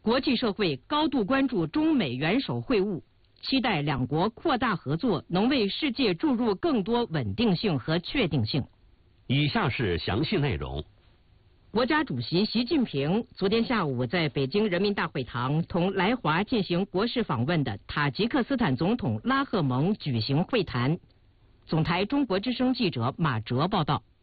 国际社会高度关注中美元首会晤，期待两国扩大合作，能为世界注入更多稳定性和确定性。 以下是详细内容。 国家主席习近平昨天下午在北京人民大会堂同来华进行国事访问的塔吉克斯坦总统拉赫蒙举行会谈。总台中国之声记者马哲报道。